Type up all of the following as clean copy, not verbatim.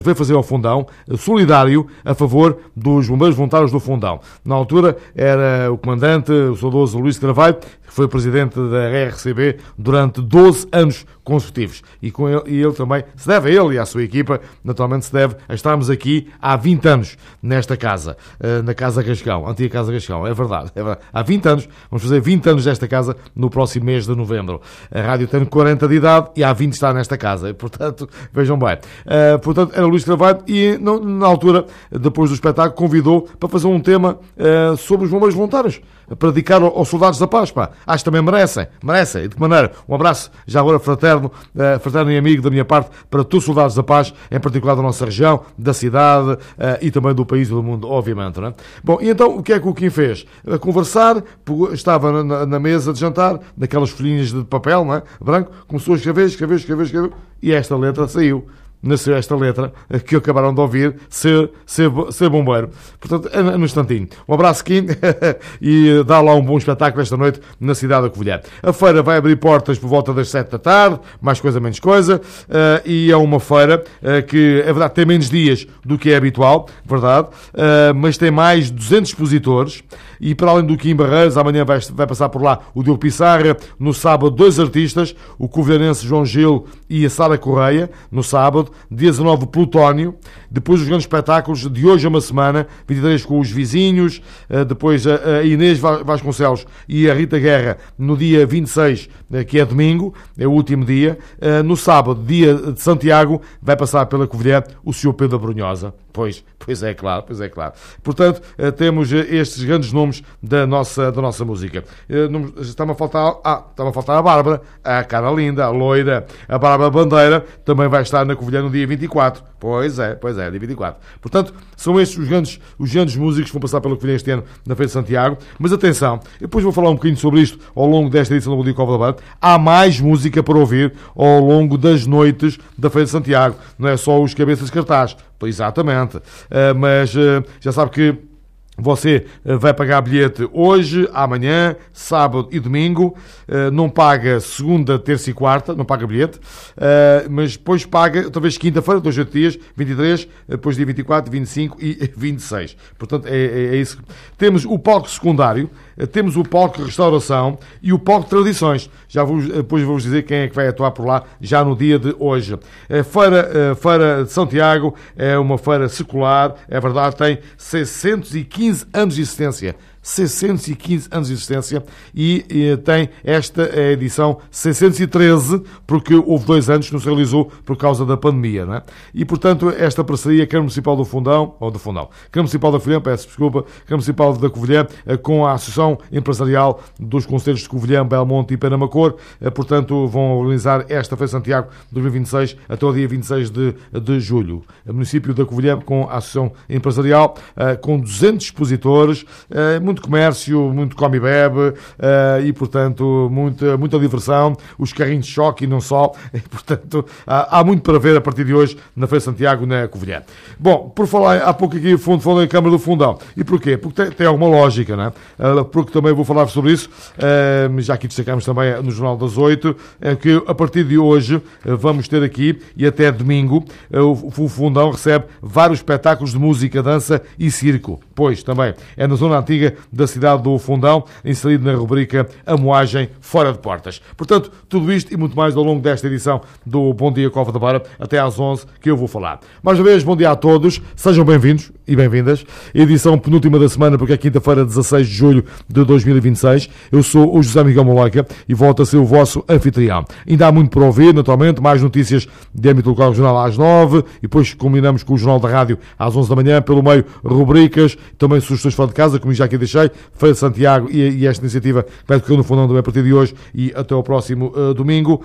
veio fazer ao Fundão, solidário a favor dos bombeiros voluntários do Fundão. Na altura era o comandante, o saudoso Luís Carvalho, que foi presidente da RCB durante 12 anos consecutivos. E ele também, se deve a ele e à sua equipa, naturalmente se deve a estarmos aqui há 20 anos nesta casa, na Casa Gascão, antiga Casa Gascão, é verdade. Há 20 anos, vamos fazer 20 anos desta casa no próximo mês de novembro. A rádio tem 40 de idade e há 20 está nesta casa, e, portanto, vejam bem. Portanto, era Luís Carvalho e na altura, depois do espetáculo, convidou para fazer um tema sobre os bombeiros voluntários, para dedicar aos soldados da paz, pá. Acho que também merecem, e de que maneira? Um abraço, já agora fraterno e amigo da minha parte, para todos os soldados da paz, em particular da nossa região, da cidade e também do país e do mundo, obviamente, não é? Bom, e então, o que é que o Kim fez? A conversar, estava na mesa de jantar, naquelas folhinhas de papel, não é? Branco, começou a escrever, e esta letra saiu. Nasceu esta letra que acabaram de ouvir, ser bombeiro. Portanto, no instantinho. Um abraço, Kim, e dá lá um bom espetáculo esta noite na cidade da Covilhã. A feira vai abrir portas por volta das 7 da tarde, mais coisa, menos coisa, e é uma feira que, é verdade, tem menos dias do que é habitual, verdade, mas tem mais de 200 expositores, e para além do Kim Barreiros, amanhã vai passar por lá o Diogo Pissarra, no sábado 2 artistas, o covilhanense João Gil e a Sara Correia, no sábado, dia 19 Plutónio, depois os grandes espetáculos de hoje a uma semana, 23 com os vizinhos, depois a Inês Vasconcelos e a Rita Guerra no dia 26, que é domingo, é o último dia. No sábado, dia de Santiago, vai passar pela Covilhã o Sr. Pedro Brunhosa. Pois é claro. Portanto, temos estes grandes nomes da nossa música. Está-me a faltar a Bárbara, a cara linda, a loira, a Bárbara Bandeira, também vai estar na Covilhã no dia 24. Pois é, dia 24. Portanto, são estes os grandes músicos que vão passar pela Covilhã este ano na Feira de Santiago. Mas atenção, depois vou falar um bocadinho sobre isto ao longo desta edição do Bom Dia Cova da Beira. Há mais música para ouvir ao longo das noites da Feira de Santiago. Não é só os cabeças de cartaz. Pois, exatamente. Mas já sabe que você vai pagar bilhete hoje, amanhã, sábado e domingo. Não paga segunda, terça e quarta, não paga bilhete. Mas depois paga, talvez quinta-feira, 2 ou 8 dias, 23, depois dia 24, 25 e 26. Portanto, é isso. Temos o palco secundário, temos o palco de restauração e o palco de tradições. Depois vou-vos dizer quem é que vai atuar por lá já no dia de hoje. A Feira de Santiago é uma feira secular, é verdade, tem 615 anos de existência. 615 anos de existência e tem esta edição 613, porque houve 2 anos que não se realizou por causa da pandemia, não é? E, portanto, esta parceria, Câmara Municipal do Fundão, Câmara Municipal da Covilhã, peço desculpa, Câmara Municipal da Covilhã, com a Associação Empresarial dos Concelhos de Covilhã, Belmonte e Penamacor, portanto, vão organizar esta Feira de Santiago 2026 até o dia 26 de julho. O município da Covilhã, com a Associação Empresarial, com 200 expositores, muito comércio, muito come e bebe e, portanto, muita diversão, os carrinhos de choque e não só, e, portanto, há muito para ver a partir de hoje na Feira de Santiago, na Covilhã. Bom, por falar há pouco aqui, falei em Câmara do Fundão. E porquê? Porque tem alguma lógica, não é? Porque também vou falar sobre isso, já aqui destacamos também no Jornal das 8, que a partir de hoje vamos ter aqui, e até domingo, o Fundão recebe vários espetáculos de música, dança e circo. Pois, também, é na zona antiga da cidade do Fundão, inserido na rubrica A Moagem Fora de Portas. Portanto, tudo isto e muito mais ao longo desta edição do Bom Dia Cova da Beira, até às 11, que eu vou falar. Mais uma vez, bom dia a todos, sejam bem-vindos e bem-vindas. Edição penúltima da semana, porque é quinta-feira, 16 de julho de 2026. Eu sou o José Miguel Moleca e volto a ser o vosso anfitrião. Ainda há muito por ouvir, naturalmente, mais notícias de âmbito local regional às 9, e depois combinamos com o Jornal da Rádio às 11 da manhã, pelo meio rubricas, também sugestões fora de casa, como já aqui deixei, Feira de Santiago e esta iniciativa que vai decorrer no Fundão também a partir de hoje e até ao próximo domingo.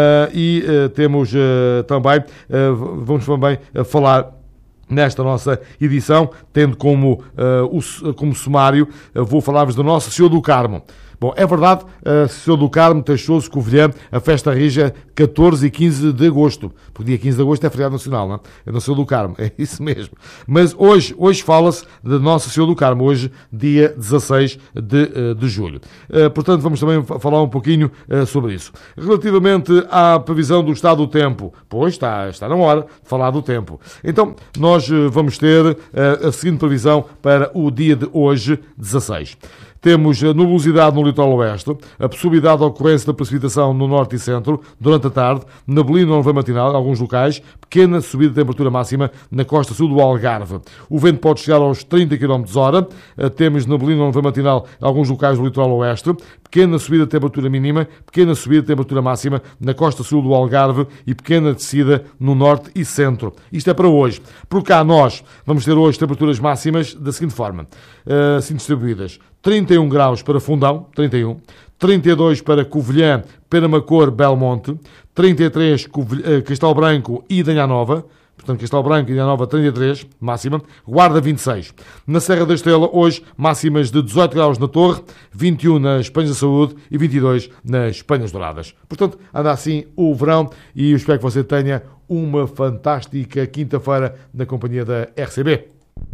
Temos também, vamos também falar nesta nossa edição, tendo como sumário, vou falar-vos da Nossa Senhora do Carmo. Bom, é verdade, Sr. do Carmo, Tachoso, Covilhã, a festa rija 14 e 15 de agosto. Porque dia 15 de agosto é feriado nacional, não é? É no Sr. do Carmo, é isso mesmo. Mas hoje fala-se de Nossa Senhora do Carmo, hoje dia 16 de julho. Portanto, vamos também falar um pouquinho sobre isso. Relativamente à previsão do estado do tempo, pois está na hora de falar do tempo. Então, nós vamos ter a seguinte previsão para o dia de hoje, 16. Temos nubosidade no litoral oeste, a possibilidade de ocorrência da precipitação no norte e centro durante a tarde, neblina no nevoeiro matinal em alguns locais, pequena subida de temperatura máxima na costa sul do Algarve. O vento pode chegar aos 30 km/h, temos neblina no nevoeiro matinal em alguns locais do litoral oeste, pequena subida de temperatura mínima, pequena subida de temperatura máxima na costa sul do Algarve e pequena descida no norte e centro. Isto é para hoje. Por cá nós vamos ter hoje temperaturas máximas da seguinte forma, assim distribuídas. 31 graus para Fundão, 32 para Covilhã, Penamacor, Belmonte, 33 Castelo Branco e Danha Nova, portanto Castelo Branco e Danha Nova 33, máxima, Guarda 26. Na Serra da Estrela, hoje, máximas de 18 graus na Torre, 21 nas Penhas da Saúde e 22 nas Penhas Douradas. Portanto, anda assim o verão e eu espero que você tenha uma fantástica quinta-feira na companhia da RCB.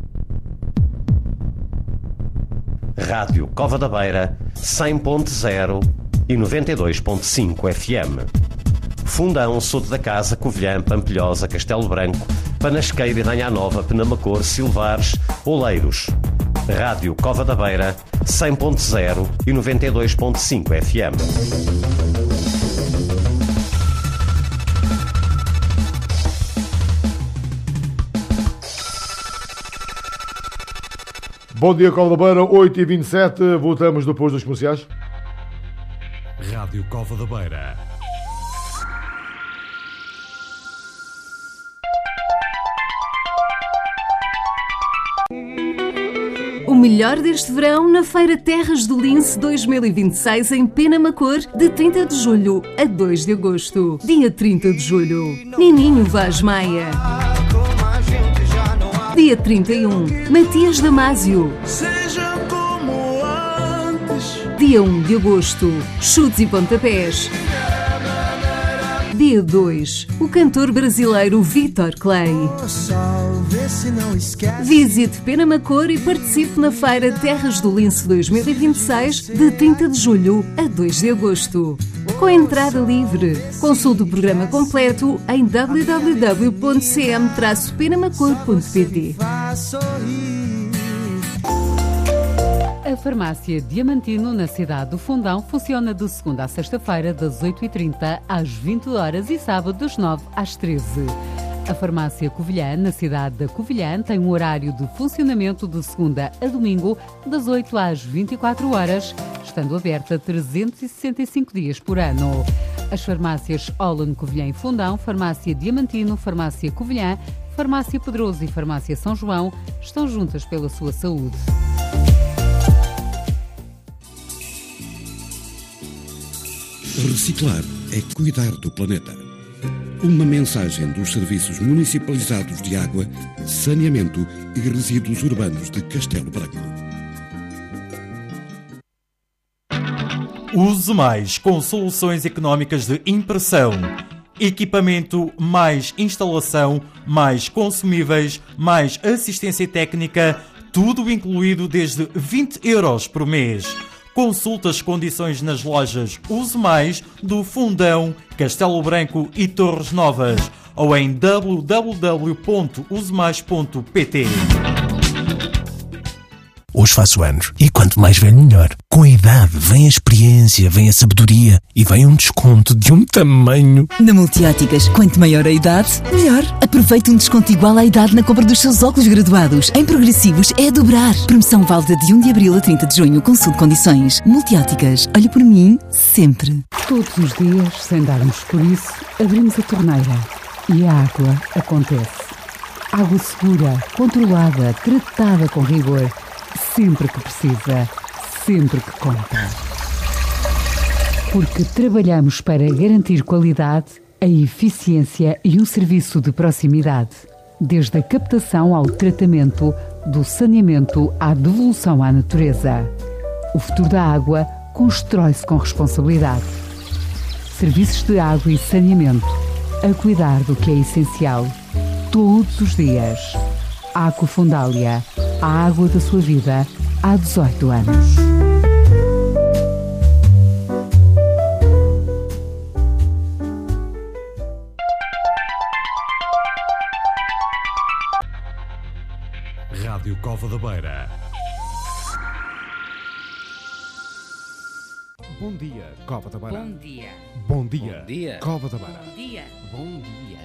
Rádio Cova da Beira, 100.0 e 92.5 FM. Fundão, Soto da Casa, Covilhã, Pampilhosa, Castelo Branco, Panasqueira e Danha Nova, Penamacor, Silvares, Oleiros. Rádio Cova da Beira, 100.0 e 92.5 FM. Bom dia, Cova da Beira, 8h27, voltamos depois dos comerciais. Rádio Cova da Beira. O melhor deste verão na Feira Terras do Lince 2026 em Penamacor, de 30 de julho a 2 de agosto. Dia 30 de julho, Nininho Vaz Maia. Dia 31, Matias Damasio. Seja como antes. Dia 1 de agosto, Chutes e Pontapés. Dia 2, o cantor brasileiro Vitor Clay. Visite Penamacor e participe na Feira Terras do Lince 2026, de 30 de julho a 2 de agosto. Com entrada livre. Consulte o programa completo em www.cm-penamacor.pt. A Farmácia Diamantino, na cidade do Fundão, funciona de segunda a sexta-feira, das 8h30 às 20 horas e sábado, das 9 às 13. A Farmácia Covilhã, na cidade da Covilhã, tem um horário de funcionamento de segunda a domingo, das 8 às 24 horas, estando aberta 365 dias por ano. As farmácias Olan Covilhã e Fundão, Farmácia Diamantino, Farmácia Covilhã, Farmácia Pedroso e Farmácia São João estão juntas pela sua saúde. Reciclar é cuidar do planeta. Uma mensagem dos Serviços Municipalizados de Água, Saneamento e Resíduos Urbanos de Castelo Branco. Use mais com soluções económicas de impressão. Equipamento, mais instalação, mais consumíveis, mais assistência técnica, tudo incluído desde 20 € por mês. Consulte as condições nas lojas Use Mais do Fundão, Castelo Branco e Torres Novas ou em www.usemais.pt. Hoje faço anos e quanto mais velho melhor. Com a idade vem a experiência, vem a sabedoria e vem um desconto de um tamanho. Na Multióticas, quanto maior a idade, melhor. Aproveite um desconto igual à idade na compra dos seus óculos graduados. Em progressivos é a dobrar. Promoção válida de 1 de abril a 30 de junho. Consulte condições. Multióticas, olhe por mim sempre. Todos os dias, sem darmos por isso, abrimos a torneira e a água acontece. Água segura, controlada, tratada com rigor. Sempre que precisa, sempre que conta. Porque trabalhamos para garantir qualidade, a eficiência e um serviço de proximidade. Desde a captação ao tratamento, do saneamento à devolução à natureza. O futuro da água constrói-se com responsabilidade. Serviços de água e saneamento, a cuidar do que é essencial, todos os dias. Aquafundália, a água da sua vida, há 18 anos. Rádio Cova da Beira. Bom dia, Cova da Beira. Bom dia. Bom dia, Bom dia. Cova da Beira. Bom dia. Bom dia.